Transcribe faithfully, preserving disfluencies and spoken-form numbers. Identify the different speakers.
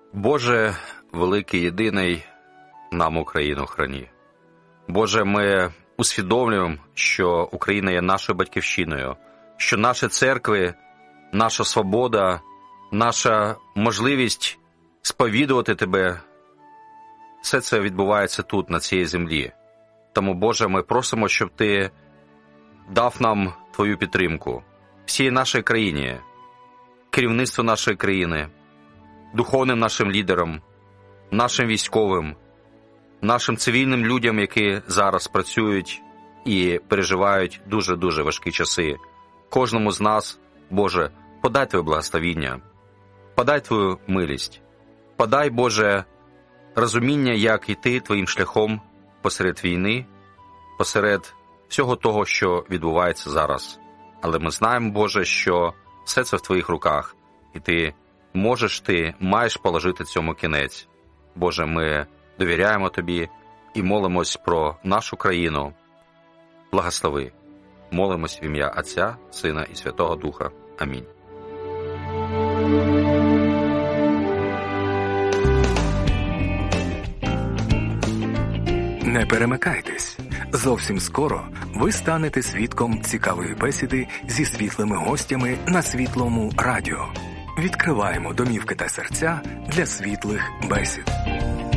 Speaker 1: Боже, великий, єдиний, нам Україну храні. Боже, ми усвідомлюємо, що Україна є нашою батьківщиною, що наші церкви, наша свобода, наша можливість сповідувати Тебе, все це відбувається тут, на цій землі. Тому, Боже, ми просимо, щоб Ти дав нам Твою підтримку всій нашій країні, керівництву нашої країни, духовним нашим лідерам, нашим військовим, нашим цивільним людям, які зараз працюють і переживають дуже-дуже важкі часи. Кожному з нас, Боже, подай Твоє благословіння, подай Твою милість, подай, Боже, розуміння, як йти Твоїм шляхом посеред війни, посеред всього того, що відбувається зараз. Але ми знаємо, Боже, що все це в Твоїх руках, і Ти можеш, Ти маєш положити цьому кінець. Боже, ми довіряємо Тобі і молимось про нашу країну. Благослови. Молимось в ім'я Отця, Сина і Святого Духа. Амінь.
Speaker 2: Не перемикайтесь. Зовсім скоро ви станете свідком цікавої бесіди зі світлими гостями на Світлому радіо. Відкриваємо домівки та серця для світлих бесід.